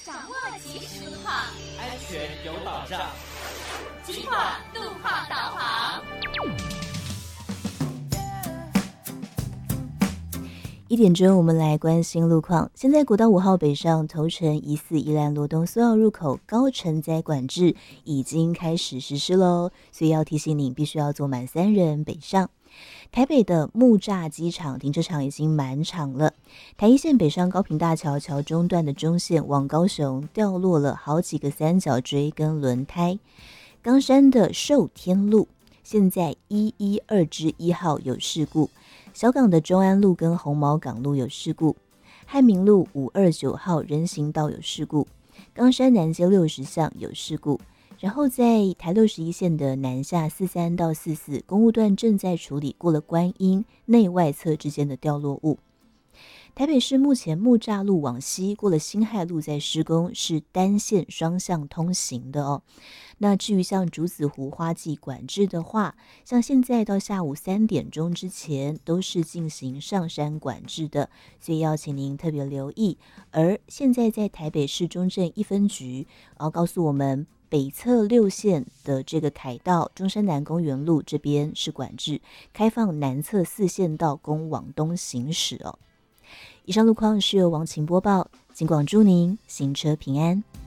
掌握即时路况， 安全有保障。 警广路况导航。 1点钟，我们来关心路况。现在国道5号北上头城疑似宜兰罗东苏澳入口高承载管制已经开始实施喽，所以要提醒你必须要坐满3人北上。台北的木栅机场停车场已经满场了，台一线北上高屏大桥桥中段的中线往高雄掉落了好几个三角锥跟轮胎。冈山的寿天路现在112-1号有事故，小港的中安路跟红毛港路有事故，汉民路529号人行道有事故，冈山南街60巷有事故。然后在台61线的南下43到44公务段正在处理过了观音内外侧之间的掉落物。台北市目前木栅路往西过了辛亥路在施工，是单线双向通行的哦。那至于像竹子湖花季管制的话，像现在到下午3点钟之前都是进行上山管制的，所以要请您特别留意。而现在在台北市中正1分局告诉我们，北侧6线的这个凯道中山南公园路这边是管制，开放南侧4线道供往东行驶哦。以上路况是由王晴播报，警广祝您行车平安。